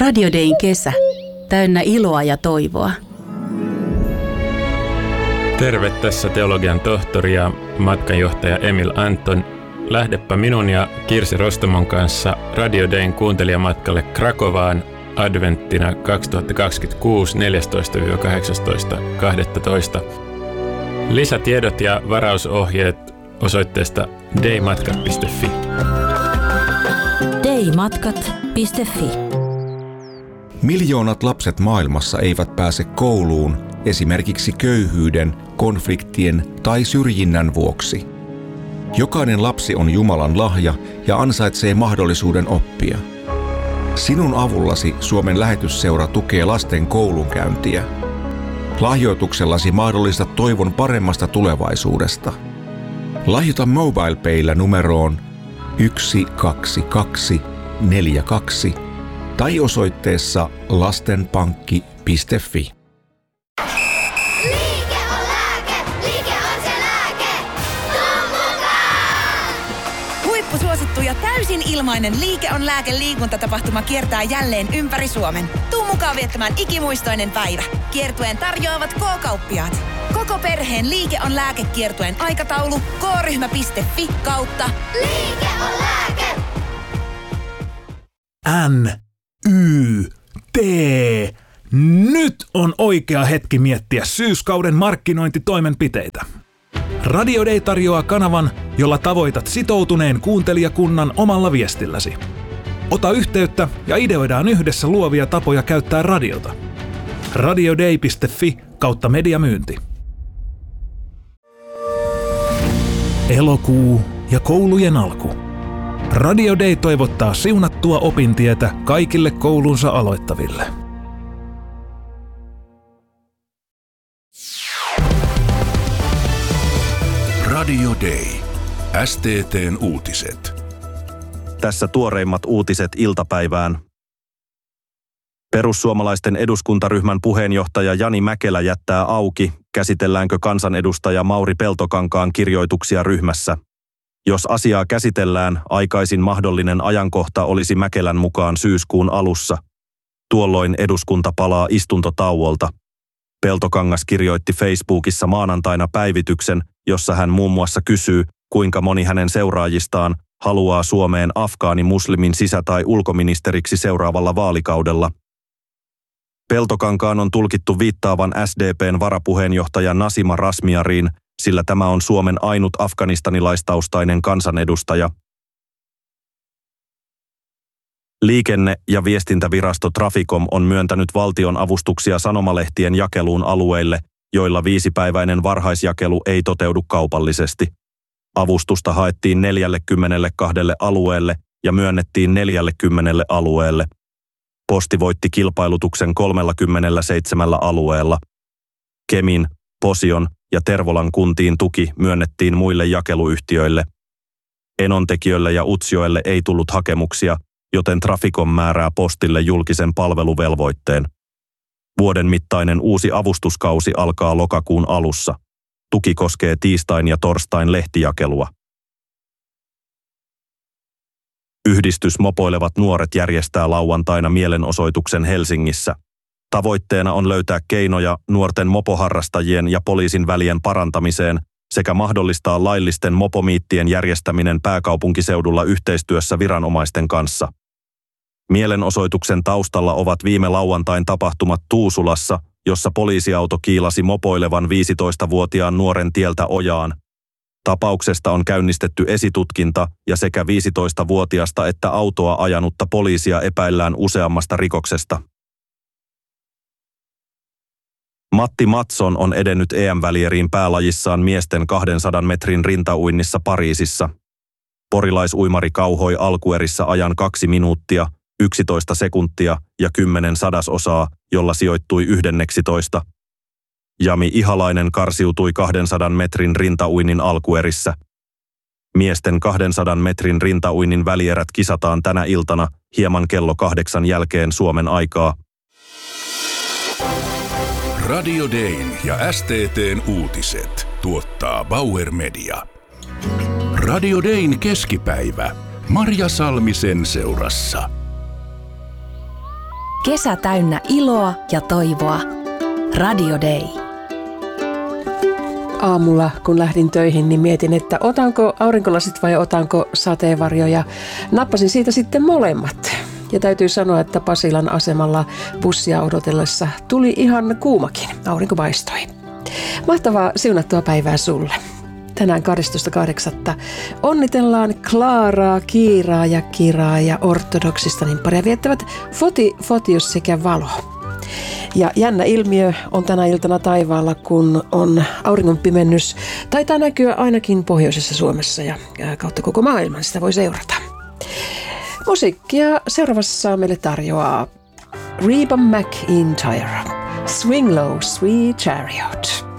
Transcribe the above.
Radio Dayn kesä. Täynnä iloa ja toivoa. Terve, tässä teologian tohtori ja matkanjohtaja Emil Anton. Lähdepä minun ja Kirsi Rostomon kanssa Radio Dayn kuuntelijamatkalle Krakovaan adventtina 2026 14-18.12. Lisätiedot ja varausohjeet osoitteesta daymatkat.fi. daymatkat.fi. Miljoonat lapset maailmassa eivät pääse kouluun esimerkiksi köyhyyden, konfliktien tai syrjinnän vuoksi. Jokainen lapsi on Jumalan lahja ja ansaitsee mahdollisuuden oppia. Sinun avullasi Suomen lähetysseura tukee lasten koulunkäyntiä. Lahjoituksellasi mahdollistat toivon paremmasta tulevaisuudesta. Lahjoita MobilePaylla numeroon 12242 tai osoitteessa lastenpankki.fi. Liike on lääke, liike on se lääke. Tuu mukaan! Huippusuosittu ja täysin ilmainen Liike on lääke -liikuntatapahtuma kiertää jälleen ympäri Suomen. Tuu mukaan viettämään ikimuistoinen päivä. Kiertueen tarjoavat K-kauppiaat. Koko perheen Liike on lääke -kiertueen aikataulu k-ryhmä.fi/. Liike on lääke. NYT. Nyt on oikea hetki miettiä syyskauden markkinointitoimenpiteitä. Radio Day tarjoaa kanavan, jolla tavoitat sitoutuneen kuuntelijakunnan omalla viestilläsi. Ota yhteyttä ja ideoidaan yhdessä luovia tapoja käyttää radiota. radioday.fi/mediamyynti. Elokuu ja koulujen alku. Radio Day toivottaa siunattua opintietä kaikille koulunsa aloittaville. Radio Day. STT:n uutiset. Tässä tuoreimmat uutiset iltapäivään. Perussuomalaisten eduskuntaryhmän puheenjohtaja Jani Mäkelä jättää auki, käsitelläänkö kansanedustaja Mauri Peltokankaan kirjoituksia ryhmässä. Jos asiaa käsitellään, aikaisin mahdollinen ajankohta olisi Mäkelän mukaan syyskuun alussa. Tuolloin eduskunta palaa istuntotauolta. Peltokangas kirjoitti Facebookissa maanantaina päivityksen, jossa hän muun muassa kysyy, kuinka moni hänen seuraajistaan haluaa Suomeen afgaani-muslimin sisä- tai ulkoministeriksi seuraavalla vaalikaudella. Peltokankaan on tulkittu viittaavan SDP:n varapuheenjohtaja Nasima Razmyariin, sillä tämä on Suomen ainut afganistanilaistaustainen kansanedustaja. Liikenne- ja viestintävirasto Traficom on myöntänyt valtion avustuksia sanomalehtien jakeluun alueille, joilla 5-päiväinen varhaisjakelu ei toteudu kaupallisesti. Avustusta haettiin 42 alueelle ja myönnettiin 40 alueelle. Posti voitti kilpailutuksen 37 alueella. Kemin, Posion ja Tervolan kuntiin tuki myönnettiin muille jakeluyhtiöille. Enontekiölle ja Utsjoelle ei tullut hakemuksia, joten Traficom määrää Postille julkisen palveluvelvoitteen. Vuoden mittainen uusi avustuskausi alkaa lokakuun alussa. Tuki koskee tiistain ja torstain lehtijakelua. Yhdistys Mopoilevat nuoret järjestää lauantaina mielenosoituksen Helsingissä. Tavoitteena on löytää keinoja nuorten mopoharrastajien ja poliisin välien parantamiseen sekä mahdollistaa laillisten mopomiittien järjestäminen pääkaupunkiseudulla yhteistyössä viranomaisten kanssa. Mielenosoituksen taustalla ovat viime lauantain tapahtumat Tuusulassa, jossa poliisiauto kiilasi mopoilevan 15-vuotiaan nuoren tieltä ojaan. Tapauksesta on käynnistetty esitutkinta ja sekä 15-vuotiasta että autoa ajanutta poliisia epäillään useammasta rikoksesta. Matti Matson on edennyt EM-välieriin päälajissaan miesten 200 metrin rintauinnissa Pariisissa. Porilaisuimari kauhoi alkuerissä ajan 2 minuuttia, 11 sekuntia ja 10 sadasosaa, jolla sijoittui 11. Jami Ihalainen karsiutui 200 metrin rintauinnin alkuerissä. Miesten 200 metrin rintauinnin välierät kisataan tänä iltana hieman kello 8 jälkeen Suomen aikaa. Radio Dayn ja STT:n uutiset tuottaa Bauer Media. Radio Dayn keskipäivä Marja Salmisen seurassa. Kesä täynnä iloa ja toivoa. Radio Day. Aamulla, kun lähdin töihin, niin mietin, että otanko aurinkolasit vai otanko sateenvarjoja. Nappasin siitä sitten molemmat. Ja täytyy sanoa, että Pasilan asemalla bussia odotellessa tuli ihan kuumakin. Aurinko paistoi. Mahtavaa siunattua päivää sulle. Tänään 12.8. onnitellaan Klaaraa, Kiiraa ja Kiraa ja ortodoksista nimpparia viettävät Fotios sekä Valo. Ja jännä ilmiö on tänä iltana taivaalla, kun on auringonpimennys. Taitaa näkyä ainakin pohjoisessa Suomessa ja kautta koko maailman sitä voi seurata. Musiikkia seuraavassa meille tarjoaa Reba McEntire, Swing Low, Sweet Chariot.